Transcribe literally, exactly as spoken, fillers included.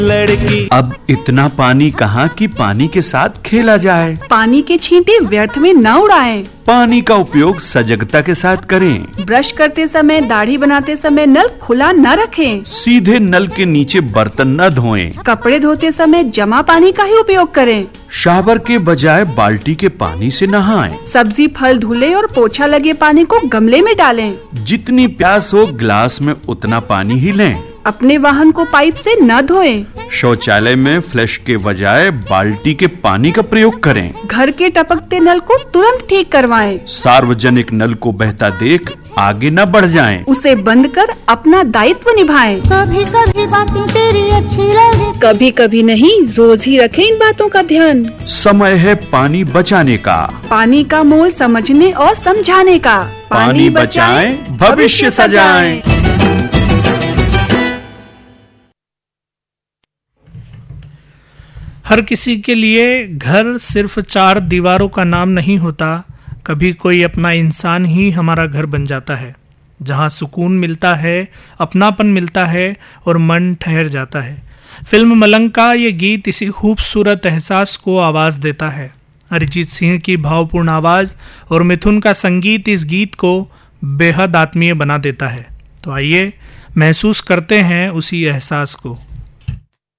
लड़की। अब इतना पानी कहाँ कि पानी के साथ खेला जाए। पानी के छींटे व्यर्थ में न उड़ाएं। पानी का उपयोग सजगता के साथ करें। ब्रश करते समय, दाढ़ी बनाते समय नल खुला न रखें। सीधे नल के नीचे बर्तन न धोएं। कपड़े धोते समय जमा पानी का ही उपयोग करें। शावर के बजाय बाल्टी के पानी से नहाएं। सब्जी फल धुले और पोछा लगे पानी को गमले में डालें। जितनी प्यास हो गिलास में उतना पानी ही लें। अपने वाहन को पाइप से न धोएं। शौचालय में फ्लश के बजाय बाल्टी के पानी का प्रयोग करें। घर के टपकते नल को तुरंत ठीक करवाएं। सार्वजनिक नल को बहता देख आगे न बढ़ जाएं। उसे बंद कर अपना दायित्व निभाएं। कभी कभी बातें तेरी अच्छी लगे, कभी कभी नहीं, रोज ही रखें इन बातों का ध्यान। समय है पानी बचाने का। पानी का मोल समझने और समझाने का। पानी बचाएं, भविष्य सजाएं। हर किसी के लिए घर सिर्फ चार दीवारों का नाम नहीं होता। कभी कोई अपना इंसान ही हमारा घर बन जाता है, जहां सुकून मिलता है, अपनापन मिलता है और मन ठहर जाता है। फिल्म मलंग का ये गीत इसी खूबसूरत एहसास को आवाज़ देता है। अरिजीत सिंह की भावपूर्ण आवाज़ और मिथुन का संगीत इस गीत को बेहद आत्मीय बना देता है। तो आइए महसूस करते हैं उसी एहसास को।